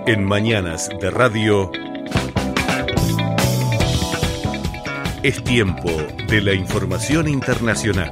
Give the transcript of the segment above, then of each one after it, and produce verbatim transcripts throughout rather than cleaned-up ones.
En Mañanas de Radio, es tiempo de la información internacional.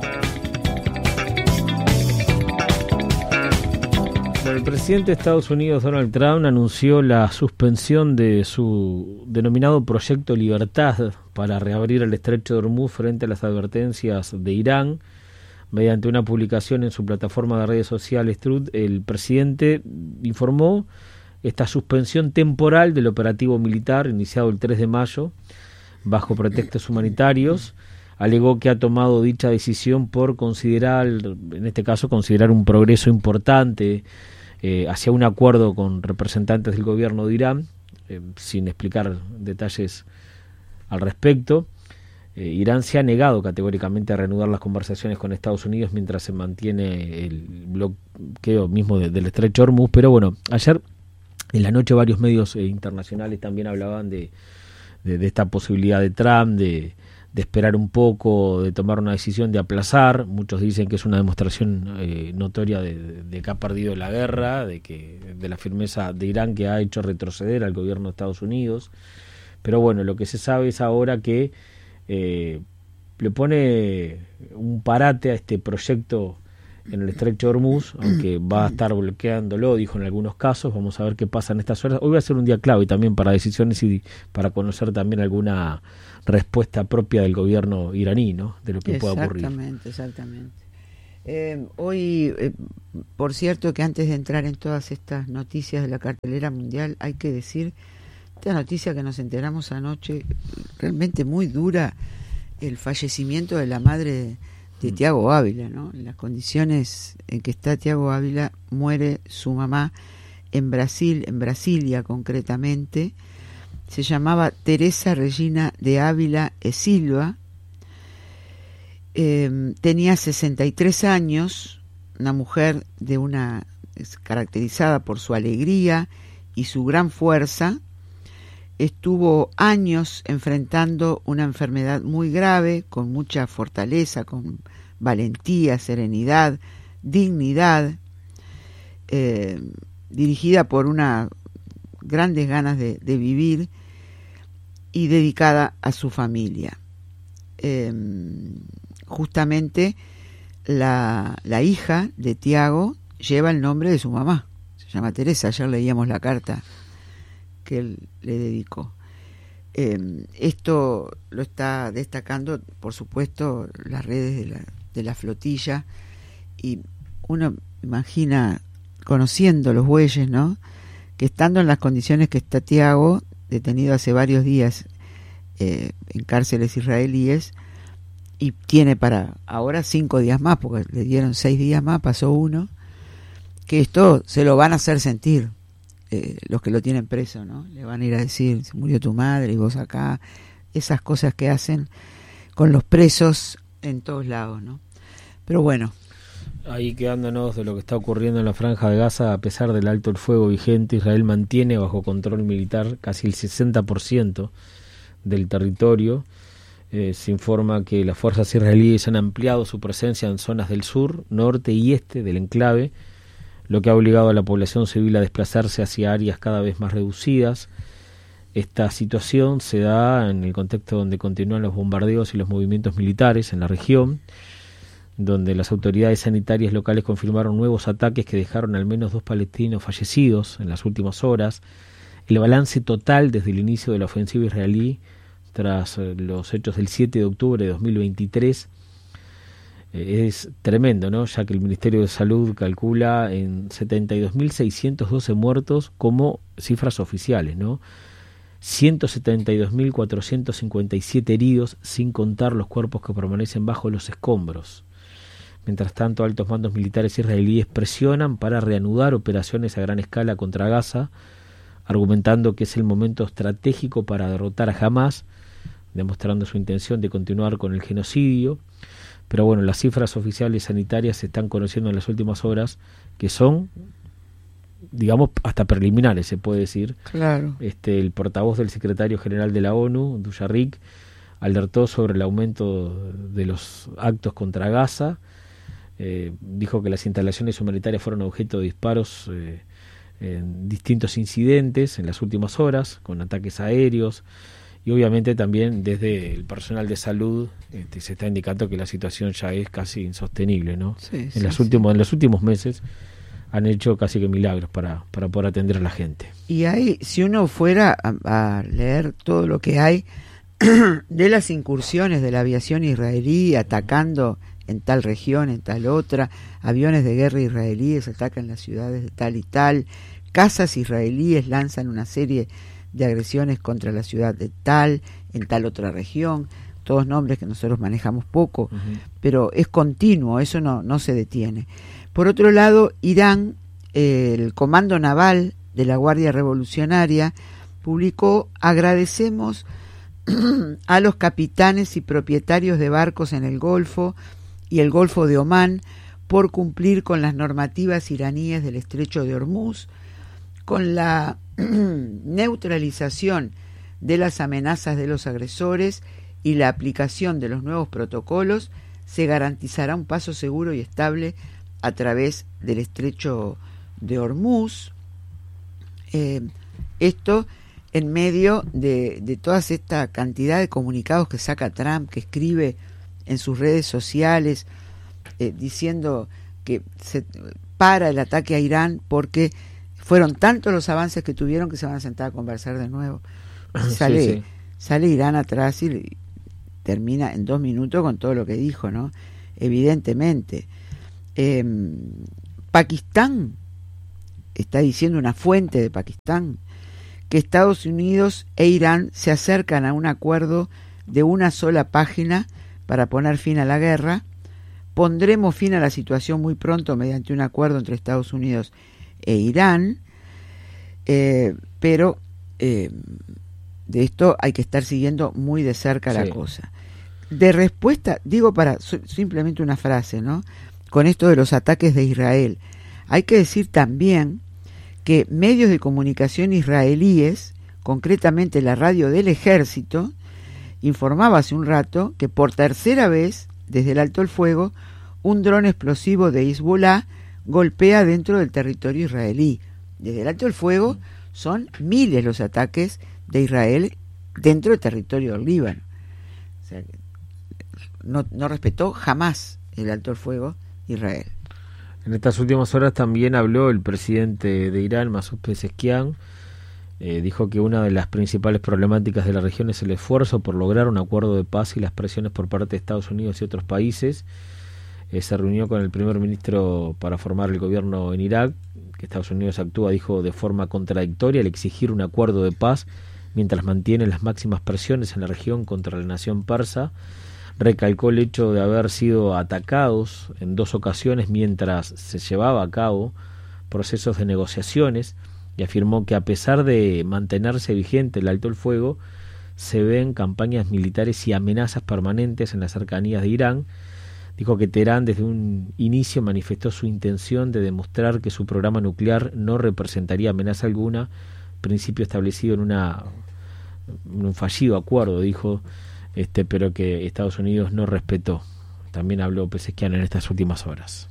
El presidente de Estados Unidos, Donald Trump, anunció la suspensión de su denominado Proyecto Libertad para reabrir el estrecho de Hormuz frente a las advertencias de Irán. Mediante una publicación en su plataforma de redes sociales Truth, el presidente informó esta suspensión temporal del operativo militar iniciado el tres de mayo bajo pretextos humanitarios. Alegó que ha tomado dicha decisión por considerar, en este caso, considerar un progreso importante eh, hacia un acuerdo con representantes del gobierno de Irán, eh, sin explicar detalles al respecto. Eh, Irán se ha negado categóricamente a reanudar las conversaciones con Estados Unidos mientras se mantiene el bloqueo mismo de, del estrecho Hormuz, pero bueno, ayer en la noche varios medios eh, internacionales también hablaban de, de, de esta posibilidad de Trump, de, de esperar un poco, de tomar una decisión de aplazar. Muchos dicen que es una demostración eh, notoria de, de que ha perdido la guerra, de que de la firmeza de Irán, que ha hecho retroceder al gobierno de Estados Unidos. Pero bueno, lo que se sabe es ahora que eh, le pone un parate a este proyecto en el estrecho de Hormuz, aunque va a estar bloqueándolo, dijo en algunos casos. Vamos a ver qué pasa en estas horas. Hoy va a ser un día clave también para decisiones y para conocer también alguna respuesta propia del gobierno iraní, ¿no?, de lo que pueda ocurrir. Exactamente, exactamente. Eh, hoy, eh, por cierto, que antes de entrar en todas estas noticias de la cartelera mundial, hay que decir, esta noticia que nos enteramos anoche, realmente muy dura, el fallecimiento de la madre de de Thiago Ávila, ¿no? En las condiciones en que está Thiago Ávila, muere su mamá en Brasil, en Brasilia concretamente. Se llamaba Teresa Regina de Ávila e Silva. Eh, tenía sesenta y tres años, una mujer de una caracterizada por su alegría y su gran fuerza. Estuvo años enfrentando una enfermedad muy grave, con mucha fortaleza, con valentía, serenidad, dignidad, eh, dirigida por unas grandes ganas de, de vivir y dedicada a su familia. Eh, justamente la, la hija de Thiago lleva el nombre de su mamá, se llama Teresa. Ayer leíamos la carta que él le dedicó. Eh, esto lo está destacando, por supuesto, las redes de la, de la flotilla, y uno imagina, conociendo los bueyes, ¿no?, que estando en las condiciones que está Thiago, detenido hace varios días eh, en cárceles israelíes, y tiene para ahora cinco días más, porque le dieron seis días más, pasó uno, que esto se lo van a hacer sentir. Eh, los que lo tienen preso, ¿no? Le van a ir a decir, se murió tu madre y vos acá, esas cosas que hacen con los presos en todos lados, ¿no? Pero bueno. Ahí quedándonos de lo que está ocurriendo en la Franja de Gaza, a pesar del alto el fuego vigente, Israel mantiene bajo control militar casi el sesenta por ciento del territorio. Eh, se informa que las fuerzas israelíes han ampliado su presencia en zonas del sur, norte y este del enclave, lo que ha obligado a la población civil a desplazarse hacia áreas cada vez más reducidas. Esta situación se da en el contexto donde continúan los bombardeos y los movimientos militares en la región, donde las autoridades sanitarias locales confirmaron nuevos ataques que dejaron al menos dos palestinos fallecidos en las últimas horas. El balance total desde el inicio de la ofensiva israelí, tras los hechos del siete de octubre de dos mil veintitrés, es tremendo, ¿no?, ya que el Ministerio de Salud calcula en setenta y dos mil seiscientos doce muertos como cifras oficiales, ¿no?, ciento setenta y dos mil cuatrocientos cincuenta y siete heridos, sin contar los cuerpos que permanecen bajo los escombros. Mientras tanto, altos mandos militares israelíes presionan para reanudar operaciones a gran escala contra Gaza, argumentando que es el momento estratégico para derrotar a Hamás, demostrando su intención de continuar con el genocidio. Pero bueno, las cifras oficiales sanitarias se están conociendo en las últimas horas, que son, digamos, hasta preliminares, se puede decir. Claro. Este, el portavoz del secretario general de la ONU, Dujarric, alertó sobre el aumento de los actos contra Gaza. Eh, dijo que las instalaciones humanitarias fueron objeto de disparos eh, en distintos incidentes en las últimas horas, con ataques aéreos, y obviamente también desde el personal de salud este, se está indicando que la situación ya es casi insostenible, ¿no? Sí, en, sí, las sí. últimos, en los últimos meses han hecho casi que milagros para, para poder atender a la gente. Y ahí, si uno fuera a, a leer todo lo que hay de las incursiones de la aviación israelí atacando en tal región, en tal otra, aviones de guerra israelíes atacan las ciudades de tal y tal, cazas israelíes lanzan una serie de agresiones contra la ciudad de tal, en tal otra región, todos nombres que nosotros manejamos poco, uh-huh. pero es continuo, eso no, no se detiene. Por otro lado, Irán, eh, el Comando Naval de la Guardia Revolucionaria, publicó: agradecemos a los capitanes y propietarios de barcos en el Golfo y el Golfo de Omán por cumplir con las normativas iraníes del Estrecho de Hormuz, con la neutralización de las amenazas de los agresores y la aplicación de los nuevos protocolos, se garantizará un paso seguro y estable a través del Estrecho de Hormuz. Eh, esto en medio de, de toda esta cantidad de comunicados que saca Trump, que escribe en sus redes sociales, eh, diciendo que se para el ataque a Irán porque fueron tantos los avances que tuvieron que se van a sentar a conversar de nuevo. Sale, sí, sí. sale Irán atrás y termina en dos minutos con todo lo que dijo, ¿no? Evidentemente. Eh, Pakistán, está diciendo una fuente de Pakistán, que Estados Unidos e Irán se acercan a un acuerdo de una sola página para poner fin a la guerra. Pondremos fin a la situación muy pronto mediante un acuerdo entre Estados Unidos e Irán, eh, pero eh, de esto hay que estar siguiendo muy de cerca sí. la cosa. De respuesta, digo para simplemente una frase, ¿no? Con esto de los ataques de Israel, hay que decir también que medios de comunicación israelíes, concretamente la radio del ejército, informaba hace un rato que por tercera vez, desde el alto el fuego, un dron explosivo de Hezbollah golpea dentro del territorio israelí. Desde el alto el fuego son miles los ataques de Israel dentro del territorio del Líbano. O sea, no, no respetó jamás el alto el fuego Israel. En estas últimas horas también habló el presidente de Irán, Masoud Pezeshkian. Eh, dijo que una de las principales problemáticas de la región es el esfuerzo por lograr un acuerdo de paz y las presiones por parte de Estados Unidos y otros países. Eh, se reunió con el primer ministro para formar el gobierno en Irak, que Estados Unidos actúa, dijo, de forma contradictoria al exigir un acuerdo de paz mientras mantiene las máximas presiones en la región contra la nación persa. Recalcó el hecho de haber sido atacados en dos ocasiones mientras se llevaba a cabo procesos de negociaciones y afirmó que a pesar de mantenerse vigente el alto el fuego, se ven campañas militares y amenazas permanentes en las cercanías de Irán. Dijo que Teherán desde un inicio manifestó su intención de demostrar que su programa nuclear no representaría amenaza alguna, principio establecido en, una, en un fallido acuerdo, dijo, este, pero que Estados Unidos no respetó. También habló Pezeshkian en estas últimas horas.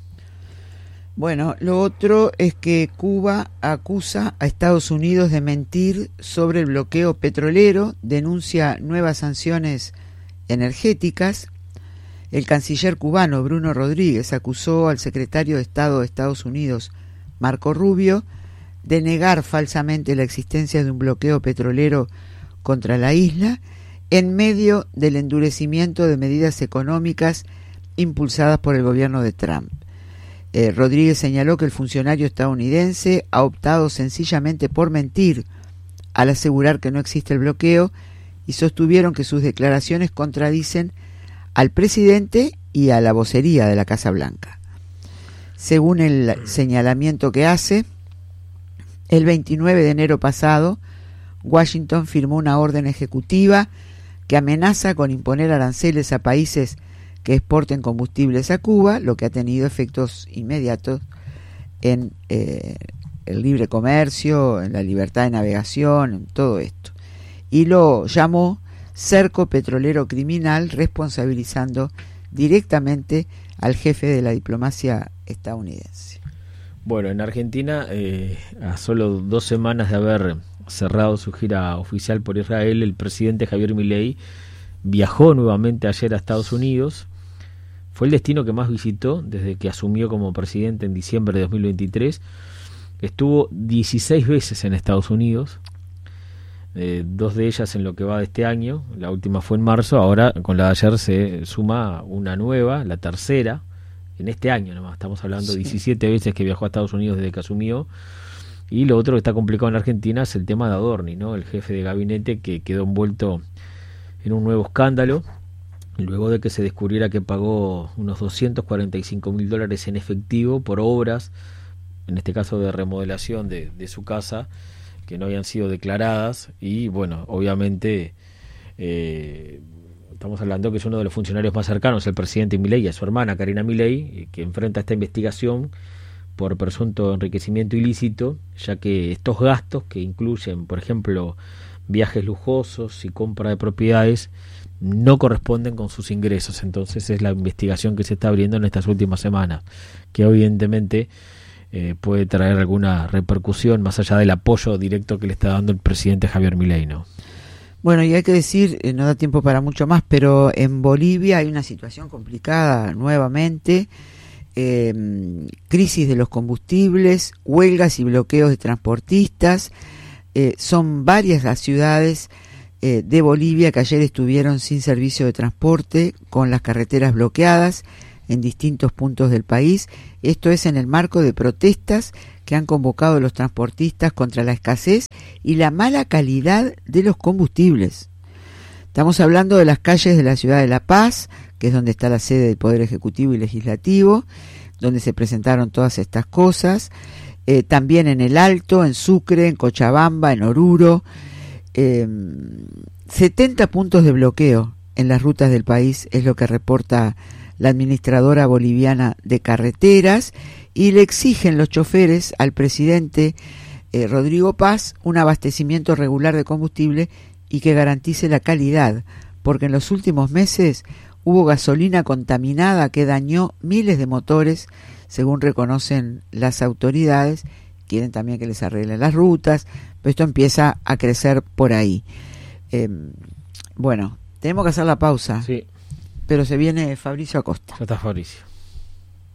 Bueno, lo otro es que Cuba acusa a Estados Unidos de mentir sobre el bloqueo petrolero, denuncia nuevas sanciones energéticas. El canciller cubano Bruno Rodríguez acusó al secretario de Estado de Estados Unidos, Marco Rubio, de negar falsamente la existencia de un bloqueo petrolero contra la isla en medio del endurecimiento de medidas económicas impulsadas por el gobierno de Trump. Eh, Rodríguez señaló que el funcionario estadounidense ha optado sencillamente por mentir al asegurar que no existe el bloqueo y sostuvieron que sus declaraciones contradicen al presidente y a la vocería de la Casa Blanca. Según el señalamiento que hace, el veintinueve de enero pasado, Washington firmó una orden ejecutiva que amenaza con imponer aranceles a países que exporten combustibles a Cuba, lo que ha tenido efectos inmediatos en eh, el libre comercio, en la libertad de navegación, en todo esto. Y lo llamó cerco petrolero criminal, responsabilizando directamente al jefe de la diplomacia estadounidense. Bueno, en Argentina, eh, a solo dos semanas de haber cerrado su gira oficial por Israel, el presidente Javier Milei viajó nuevamente ayer a Estados Unidos. Fue el destino que más visitó desde que asumió como presidente en diciembre de dos mil veintitrés. Estuvo dieciséis veces en Estados Unidos, eh, dos de ellas en lo que va de este año. La última fue en marzo, ahora con la de ayer se suma una nueva, la tercera, en este año nomás. Estamos hablando de sí. diecisiete veces que viajó a Estados Unidos desde que asumió. Y lo otro que está complicado en Argentina es el tema de Adorni, ¿no? El jefe de gabinete que quedó envuelto en un nuevo escándalo, luego de que se descubriera que pagó unos doscientos cuarenta y cinco mil dólares en efectivo por obras, en este caso de remodelación de, de su casa, que no habían sido declaradas. Y bueno, obviamente eh, estamos hablando que es uno de los funcionarios más cercanos al presidente Milei y a su hermana Karina Milei, que enfrenta esta investigación por presunto enriquecimiento ilícito, ya que estos gastos, que incluyen, por ejemplo, viajes lujosos y compra de propiedades, no corresponden con sus ingresos. Entonces es la investigación que se está abriendo en estas últimas semanas, que evidentemente eh, puede traer alguna repercusión más allá del apoyo directo que le está dando el presidente Javier Milei, ¿no? Bueno, y hay que decir, eh, no da tiempo para mucho más, pero en Bolivia hay una situación complicada nuevamente. Eh, crisis de los combustibles, huelgas y bloqueos de transportistas. Eh, son varias las ciudades eh, de Bolivia que ayer estuvieron sin servicio de transporte, con las carreteras bloqueadas en distintos puntos del país. Esto es en el marco de protestas que han convocado los transportistas contra la escasez y la mala calidad de los combustibles. Estamos hablando de las calles de la ciudad de La Paz, que es donde está la sede del Poder Ejecutivo y Legislativo, donde se presentaron todas estas cosas. Eh, también en El Alto, en Sucre, en Cochabamba, en Oruro. Eh, setenta puntos de bloqueo en las rutas del país es lo que reporta la administradora boliviana de carreteras, y le exigen los choferes al presidente eh, Rodrigo Paz un abastecimiento regular de combustible y que garantice la calidad, porque en los últimos meses hubo gasolina contaminada que dañó miles de motores, según reconocen las autoridades. Quieren también que les arreglen las rutas, pero esto empieza a crecer por ahí. Eh, bueno, tenemos que hacer la pausa, sí. Pero se viene Fabricio Acosta. Ya está Fabricio.